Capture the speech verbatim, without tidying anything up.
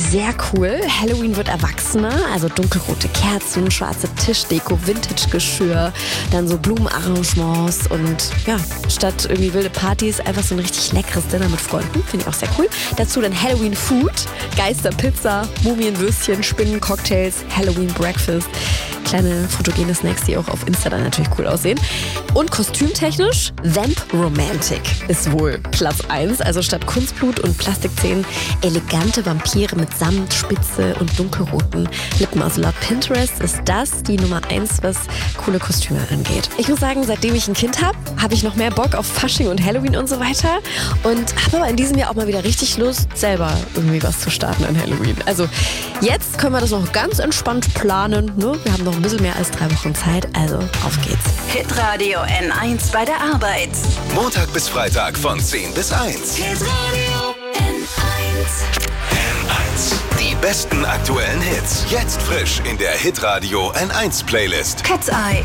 sehr cool. Halloween wird erwachsener, also dunkelrote Kerzen, schwarze Tischdeko, Vintage-Geschirr, dann so Blumenarrangements und ja, statt irgendwie wilde Partys einfach so ein richtig leckeres Dinner mit Freunden. Finde ich auch sehr cool. Dazu dann Halloween-Food, Geisterpizza, Mumienwürstchen, Spinnencocktails, Halloween-Breakfast. Kleine fotogene Snacks, die auch auf Insta dann natürlich cool aussehen. Und kostümtechnisch, Vamp Romantic ist wohl Platz eins. Also statt Kunstblut und Plastikzähnen elegante Vampire mit Samt, Spitze und dunkelroten Lippen. Also laut Pinterest ist das die Nummer eins, was coole Kostüme angeht. Ich muss sagen, seitdem ich ein Kind habe, habe ich noch mehr Bock auf Fasching und Halloween und so weiter. Und habe aber in diesem Jahr auch mal wieder richtig Lust, selber irgendwie was zu starten an Halloween. Also jetzt können wir das noch ganz entspannt planen. Ne? Wir haben noch ein bisschen mehr als drei Wochen Zeit, also auf geht's. Hitradio N eins bei der Arbeit. Montag bis Freitag von zehn bis eins. Hitradio N eins. N eins. Die besten aktuellen Hits. Jetzt frisch in der Hitradio N eins Playlist. Cat's Eye.